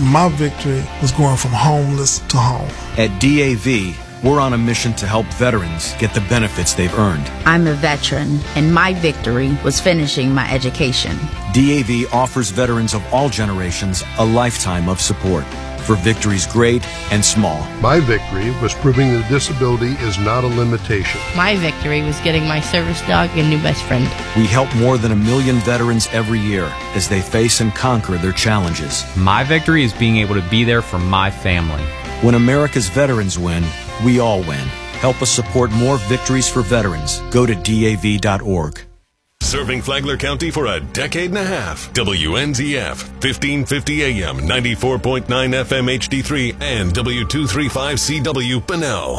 My victory was going from homeless to home. At DAV, we're on a mission to help veterans get the benefits they've earned. I'm a veteran, and my victory was finishing my education. DAV offers veterans of all generations a lifetime of support for victories great and small. My victory was proving that disability is not a limitation. My victory was getting my service dog a new best friend. We help more than 1 million veterans every year as they face and conquer their challenges. My victory is being able to be there for my family. When America's veterans win, we all win. Help us support more victories for veterans. Go to DAV.org. Serving Flagler County for a decade and a half. WNZF, 1550 AM, 94.9 FM HD3, and W235CW Bunnell.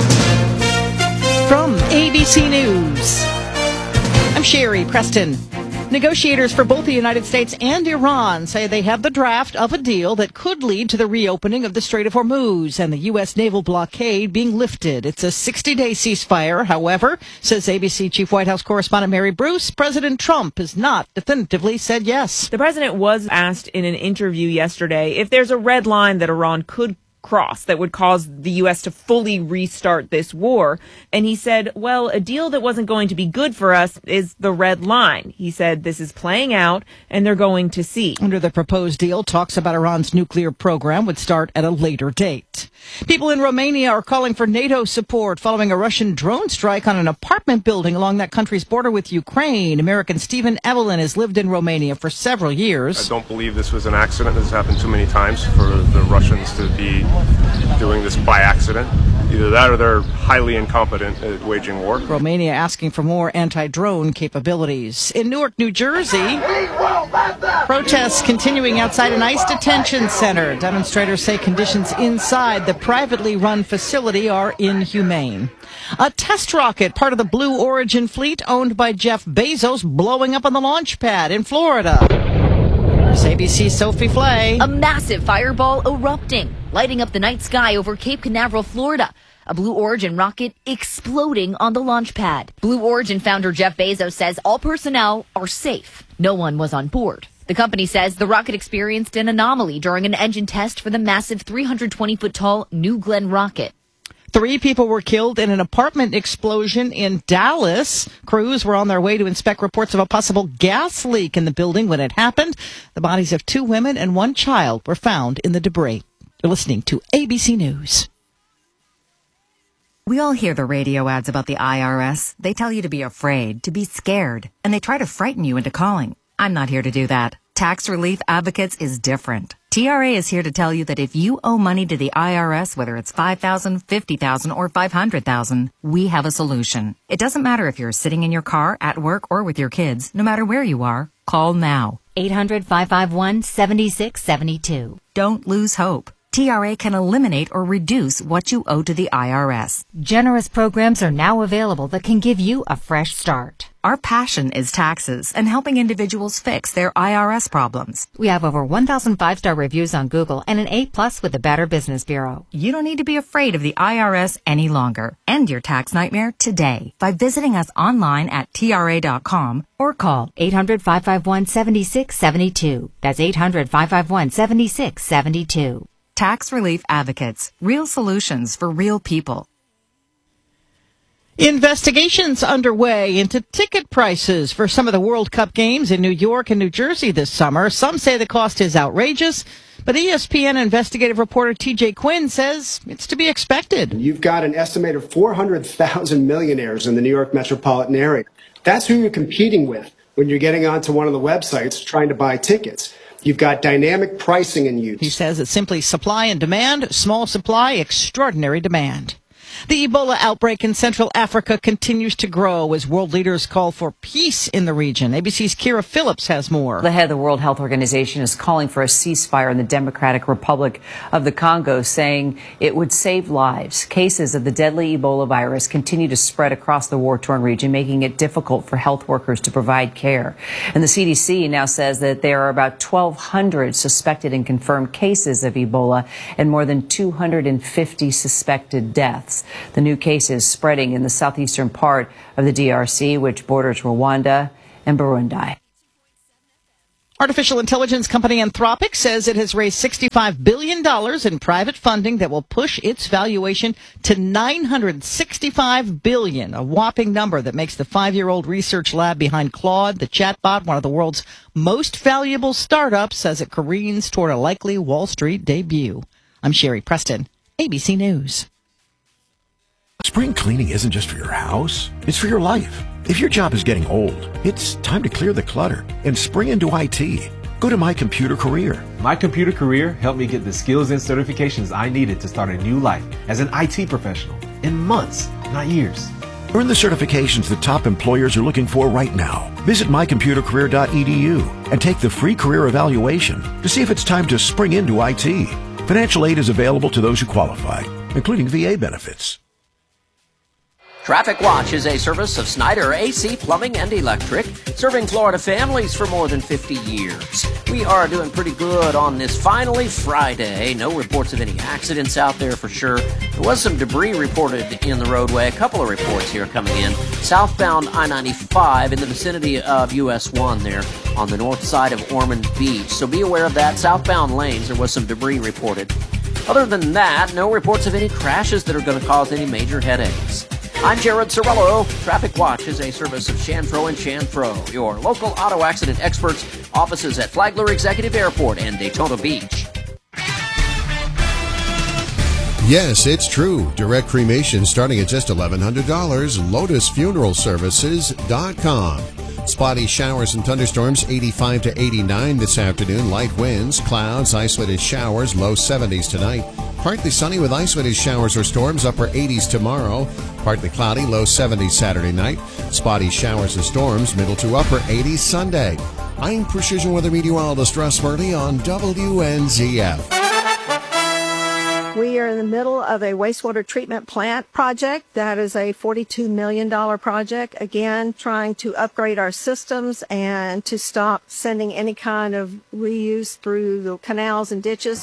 From ABC News, I'm Sherry Preston. Negotiators for both the United States and Iran say they have the draft of a deal that could lead to the reopening of the Strait of Hormuz and the U.S. naval blockade being lifted. It's a 60-day ceasefire. However, says ABC Chief White House correspondent Mary Bruce, President Trump has not definitively said yes. The president was asked in an interview yesterday if there's a red line that Iran could cross that would cause the U.S. to fully restart this war. And he said, well, a deal that wasn't going to be good for us is the red line. He said this is playing out and they're going to see. Under the proposed deal, talks about Iran's nuclear program would start at a later date. People in Romania are calling for NATO support following a Russian drone strike on an apartment building along that country's border with Ukraine. American Stephen Evelyn has lived in Romania for several years. I don't believe this was an accident. This has happened too many times for the Russians to be doing this by accident. Either that or they're highly incompetent at waging war. Romania asking for more anti-drone capabilities. In Newark, New Jersey, protests continuing outside an ICE detention center. Demonstrators say conditions inside the privately run facility are inhumane. A test rocket, part of the Blue Origin fleet owned by Jeff Bezos, blowing up on the launch pad in Florida. Here's ABC's Sophie Flay. A massive fireball erupting, lighting up the night sky over Cape Canaveral, Florida. A Blue Origin rocket exploding on the launch pad. Blue Origin founder Jeff Bezos says all personnel are safe. No one was on board. The company says the rocket experienced an anomaly during an engine test for the massive 320-foot-tall New Glenn rocket. 3 people were killed in an apartment explosion in Dallas. Crews were on their way to inspect reports of a possible gas leak in the building when it happened. The bodies of 2 women and 1 child were found in the debris. You're listening to ABC News. We all hear the radio ads about the IRS. They tell you to be afraid, to be scared, and they try to frighten you into calling. I'm not here to do that. Tax Relief Advocates is different. TRA is here to tell you that if you owe money to the IRS, whether it's $5,000, $50,000, or $500,000, we have a solution. It doesn't matter if you're sitting in your car, at work, or with your kids. No matter where you are, call now. 800-551-7672. Don't lose hope. TRA can eliminate or reduce what you owe to the IRS. Generous programs are now available that can give you a fresh start. Our passion is taxes and helping individuals fix their IRS problems. We have over 1,000 5-star reviews on Google and an A+ with the Better Business Bureau. You don't need to be afraid of the IRS any longer. End your tax nightmare today by visiting us online at TRA.com or call 800-551-7672. That's 800-551-7672. Tax Relief Advocates. Real solutions for real people. Investigations underway into ticket prices for some of the World Cup games in New York and New Jersey this summer. Some say the cost is outrageous, but ESPN investigative reporter TJ Quinn says it's to be expected. You've got an estimated 400,000 millionaires in the New York metropolitan area. That's who you're competing with when you're getting onto one of the websites trying to buy tickets. You've got dynamic pricing in use. He says it's simply supply and demand, small supply, extraordinary demand. The Ebola outbreak in Central Africa continues to grow as world leaders call for peace in the region. ABC's Kira Phillips has more. The head of the World Health Organization is calling for a ceasefire in the Democratic Republic of the Congo, saying it would save lives. Cases of the deadly Ebola virus continue to spread across the war-torn region, making it difficult for health workers to provide care. And the CDC now says that there are about 1,200 suspected and confirmed cases of Ebola and more than 250 suspected deaths. The new cases spreading in the southeastern part of the DRC, which borders Rwanda and Burundi. Artificial intelligence company Anthropic says it has raised $65 billion in private funding that will push its valuation to $965 billion, a whopping number that makes the 5-year-old research lab behind Claude, the chatbot, one of the world's most valuable startups as it careens toward a likely Wall Street debut. I'm Sherry Preston, ABC News. Spring cleaning isn't just for your house, it's for your life. If your job is getting old, it's time to clear the clutter and spring into IT. Go to My Computer Career. My Computer Career helped me get the skills and certifications I needed to start a new life as an IT professional in months, not years. Earn the certifications that top employers are looking for right now. Visit mycomputercareer.edu and take the free career evaluation to see if it's time to spring into IT. Financial aid is available to those who qualify, including VA benefits. Traffic Watch is a service of Snyder AC Plumbing and Electric, serving Florida families for more than 50 years. We are doing pretty good on this finally Friday. No reports of any accidents out there for sure. There was some debris reported in the roadway. A couple of reports here coming in. Southbound I-95 in the vicinity of US 1 there on the north side of Ormond Beach. So be aware of that. Southbound lanes, there was some debris reported. Other than that, no reports of any crashes that are going to cause any major headaches. I'm Jared Sorello. Traffic Watch is a service of Chanfro & Chanfro, your local auto accident experts, offices at Flagler Executive Airport and Daytona Beach. Yes, it's true. Direct cremation starting at just $1,100. LotusFuneralServices.com. Spotty showers and thunderstorms, 85 to 89 this afternoon. Light winds, clouds, isolated showers, low 70s tonight. Partly sunny with isolated showers or storms, upper 80s tomorrow. Partly cloudy, low 70s Saturday night. Spotty showers and storms, middle to upper 80s Sunday. I'm Precision Weather Meteorologist Russ Murley on WNZF. We are in the middle of a wastewater treatment plant project. That is a $42 million project. Again, trying to upgrade our systems and to stop sending any kind of reuse through the canals and ditches.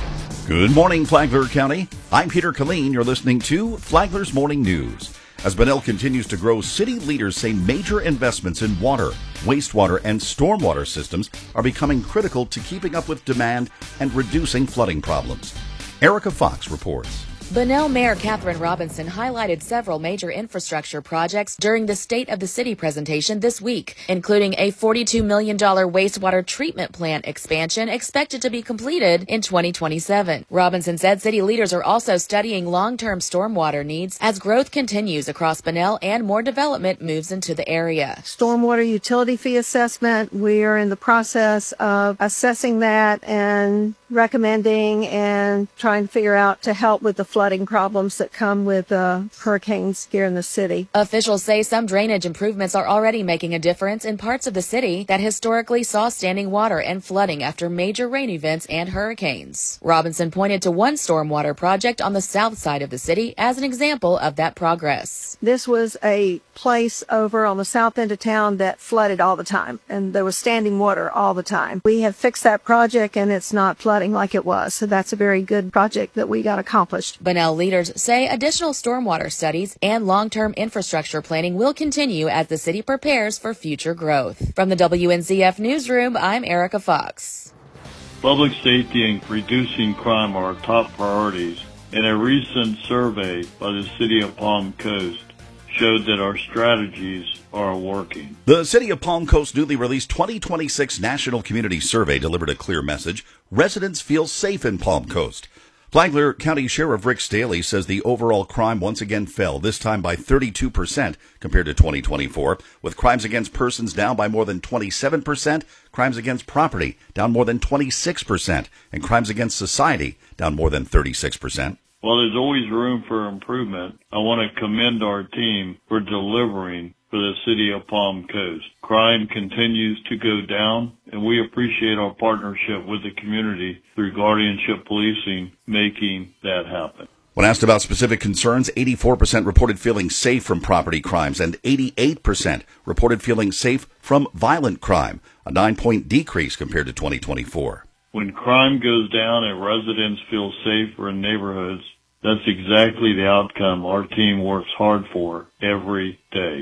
Good morning, Flagler County. I'm Peter Killeen. You're listening to Flagler's Morning News. As Bunnell continues to grow, city leaders say major investments in water, wastewater, and stormwater systems are becoming critical to keeping up with demand and reducing flooding problems. Erica Fox reports. Bunnell Mayor Catherine Robinson highlighted several major infrastructure projects during the State of the City presentation this week, including a $42 million wastewater treatment plant expansion expected to be completed in 2027. Robinson said city leaders are also studying long-term stormwater needs as growth continues across Bunnell and more development moves into the area. Stormwater utility fee assessment, we are in the process of assessing that and recommending and trying to figure out to help with the flooding problems that come with hurricanes here in the city. Officials say some drainage improvements are already making a difference in parts of the city that historically saw standing water and flooding after major rain events and hurricanes. Robinson pointed to one stormwater project on the south side of the city as an example of that progress. This was a place over on the south end of town that flooded all the time, and there was standing water all the time. We have fixed that project, and it's not flooding like it was, so that's a very good project that we got accomplished. Bunnell leaders say additional stormwater studies and long-term infrastructure planning will continue as the city prepares for future growth. From the WNZF Newsroom, I'm Erica Fox. Public safety and reducing crime are our top priorities, and a recent survey by the City of Palm Coast showed that our strategies are working. The City of Palm Coast newly released 2026 National Community Survey delivered a clear message. Residents feel safe in Palm Coast. Flagler County Sheriff Rick Staley says the overall crime once again fell, this time by 32% compared to 2024, with crimes against persons down by more than 27%, crimes against property down more than 26%, and crimes against society down more than 36%. While there's always room for improvement, I want to commend our team for delivering for the City of Palm Coast. Crime continues to go down, and we appreciate our partnership with the community through guardianship policing, making that happen. When asked about specific concerns, 84% reported feeling safe from property crimes and 88% reported feeling safe from violent crime, a 9-point decrease compared to 2024. When crime goes down and residents feel safer in neighborhoods, that's exactly the outcome our team works hard for every day.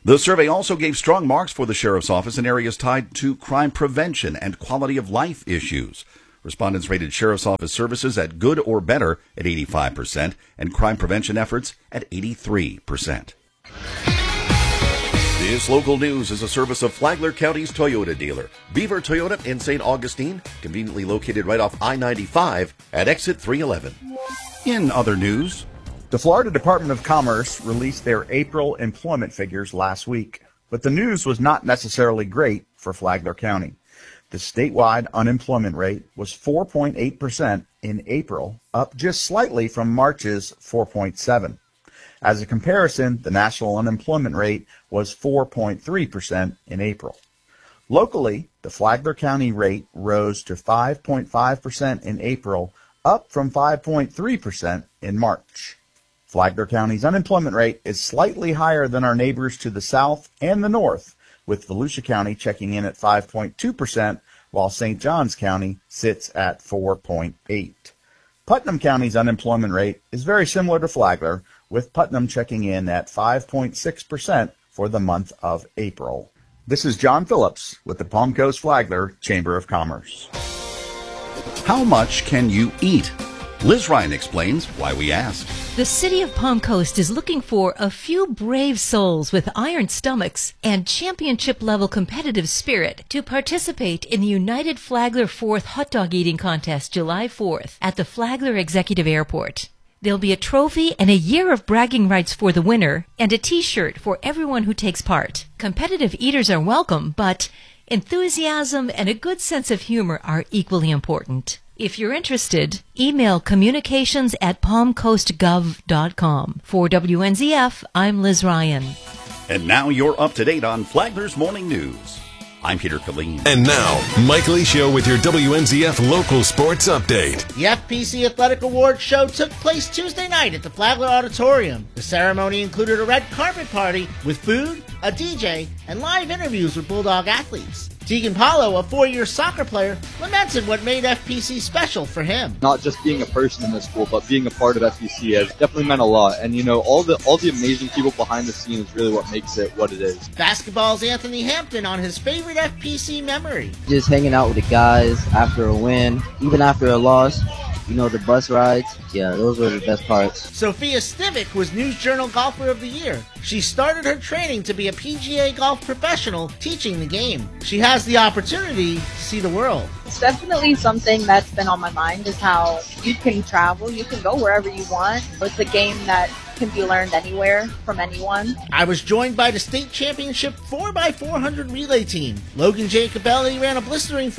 The survey also gave strong marks for the sheriff's office in areas tied to crime prevention and quality of life issues. Respondents rated sheriff's office services at good or better at 85% and crime prevention efforts at 83%. This local news is a service of Flagler County's Toyota dealer, Beaver Toyota in St. Augustine, conveniently located right off I-95 at exit 311. In other news, the Florida Department of Commerce released their April employment figures last week, but the news was not necessarily great for Flagler County. The statewide unemployment rate was 4.8% in April, up just slightly from March's 4.7%. As a comparison, the national unemployment rate was 4.3% in April. Locally, the Flagler County rate rose to 5.5% in April, up from 5.3% in March. Flagler County's unemployment rate is slightly higher than our neighbors to the south and the north, with Volusia County checking in at 5.2%, while St. Johns County sits at 4.8%. Putnam County's unemployment rate is very similar to Flagler, with Putnam checking in at 5.6% for the month of April. This is John Phillips with the Palm Coast Flagler Chamber of Commerce. how much can you eat? Liz Ryan explains why we asked. The city of Palm Coast is looking for a few brave souls with iron stomachs and championship-level competitive spirit to participate in the United Flagler 4th Hot Dog Eating Contest July 4th at the Flagler Executive Airport. There'll be a trophy and a year of bragging rights for the winner and a T-shirt for everyone who takes part. Competitive eaters are welcome, but enthusiasm and a good sense of humor are equally important. If you're interested, email communications@palmcoastgov.com. For WNZF, I'm Liz Ryan. And now you're up to date on Flagler's Morning News. I'm Peter Killeen. And now, Mike Lee Show with your WNZF local sports update. The FPC Athletic Awards show took place Tuesday night at the Flagler Auditorium. The ceremony included a red carpet party with food, a DJ, and live interviews with Bulldog athletes. Tegan Paulo, a 4-year soccer player, lamented what made FPC special for him. Not just being a person in the school, but being a part of FPC has definitely meant a lot. And, you know, all the amazing people behind the scenes is really what makes it what it is. Basketball's Anthony Hampton on his favorite FPC memory. Just hanging out with the guys after a win, even after a loss. You know, the bus rides, yeah, those were the best parts. Sophia Stivic was News Journal Golfer of the Year. She started her training to be a PGA golf professional teaching the game. She has the opportunity to see the world. It's definitely something that's been on my mind, is how you can travel, you can go wherever you want. It's a game that can be learned anywhere from anyone. I was joined by the state championship 4x400 relay team. Logan Jacobelli ran a blistering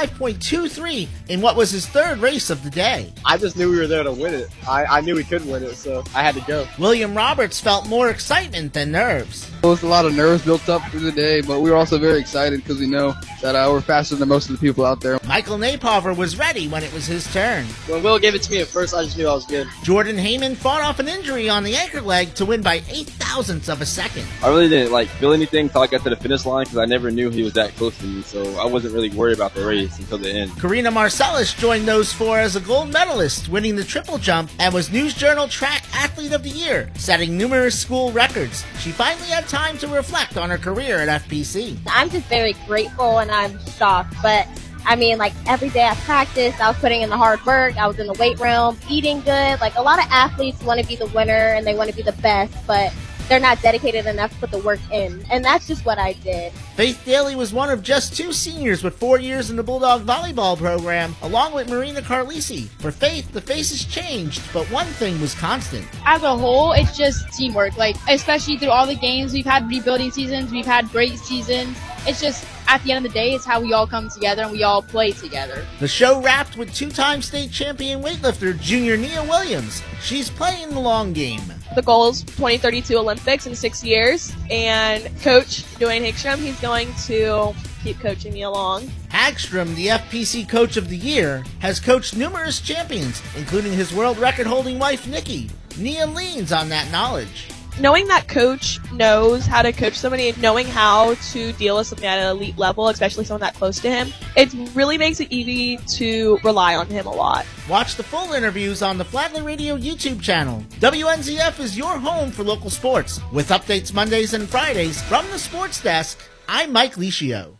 45.23 in what was his third race of the day. I just knew we were there to win it. I knew we could win it, so I had to go. William Roberts felt more excitement than nerves. There was a lot of nerves built up through the day, but we were also very excited because we know that we're faster than most of the people out there. Michael Napover was ready when it was his turn. When Will gave it to me at first, I just knew I was good. Jordan Heyman fought off an injury on the anchor leg to win by 0.08 of a second. I really didn't feel anything until I got to the finish line because I never knew he was that close to me, so I wasn't really worried about the race until the end. Karina Marcellus joined those four as a gold medalist, winning the triple jump, and was News Journal Track Athlete of the Year, setting numerous school records. She finally had time to reflect on her career at FPC. I'm just very grateful and I'm shocked, but I mean, every day I practiced, I was putting in the hard work, I was in the weight room, eating good. A lot of athletes want to be the winner and they want to be the best, but they're not dedicated enough to put the work in. And that's just what I did. Faith Daly was one of just 2 seniors with 4 years in the Bulldog volleyball program, along with Marina Carlisi. For Faith, the faces changed, but one thing was constant. As a whole, it's just teamwork. Especially through all the games, we've had rebuilding seasons, we've had great seasons. It's just, at the end of the day, it's how we all come together and we all play together. The show wrapped with 2-time state champion weightlifter Junior Nia Williams. She's playing the long game. The goal is 2032 Olympics in 6 years, and Coach Dwayne Hagstrom, he's going to keep coaching me along. Hagstrom, the FPC Coach of the Year, has coached numerous champions, including his world record-holding wife, Nikki. Nia leans on that knowledge. knowing that coach knows how to coach somebody and knowing how to deal with something at an elite level, especially someone that close to him, it really makes it easy to rely on him a lot. Watch the full interviews on the Flagler Radio YouTube channel. WNZF is your home for local sports. With updates Mondays and Fridays from the sports desk, I'm Mike Licio.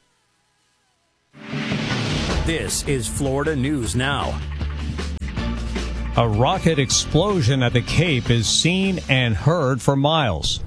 This is Florida News Now. A rocket explosion at the Cape is seen and heard for miles.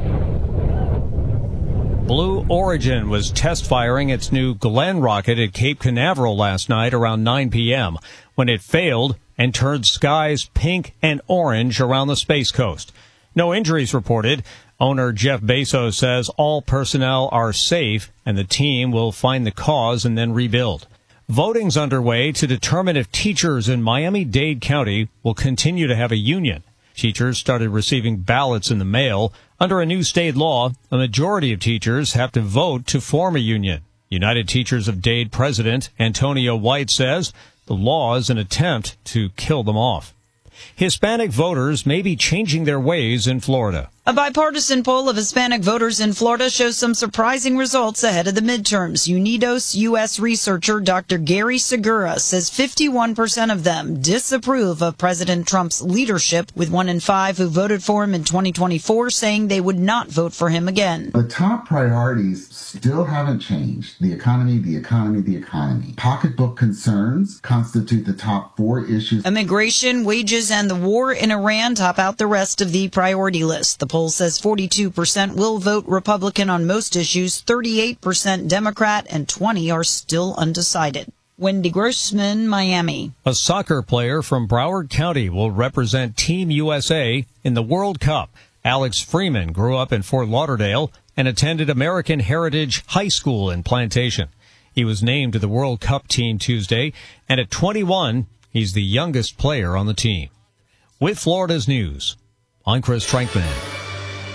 Blue Origin was test firing its new Glenn rocket at Cape Canaveral last night around 9 p.m. when it failed and turned skies pink and orange around the Space Coast. No injuries reported. Owner Jeff Bezos says all personnel are safe and the team will find the cause and then rebuild. Voting's underway to determine if teachers in Miami-Dade County will continue to have a union. Teachers started receiving ballots in the mail. Under a new state law, a majority of teachers have to vote to form a union. United Teachers of Dade President Antonio White says the law is an attempt to kill them off. Hispanic voters may be changing their ways in Florida. A bipartisan poll of Hispanic voters in Florida shows some surprising results ahead of the midterms. Unidos U.S. researcher Dr. Gary Segura says 51% of them disapprove of President Trump's leadership, with 1 in 5 who voted for him in 2024 saying they would not vote for him again. The top priorities still haven't changed. The economy, the economy, the economy. Pocketbook concerns constitute the top 4 issues. Immigration, wages, and the war in Iran top out the rest of the priority list. The poll says 42% will vote Republican on most issues, 38% Democrat, and 20% are still undecided. Wendy Grossman, Miami. A soccer player from Broward County will represent Team USA in the World Cup. Alex Freeman grew up in Fort Lauderdale and attended American Heritage High School in Plantation. He was named to the World Cup team Tuesday, and at 21, he's the youngest player on the team. With Florida's news, I'm Chris Trankman.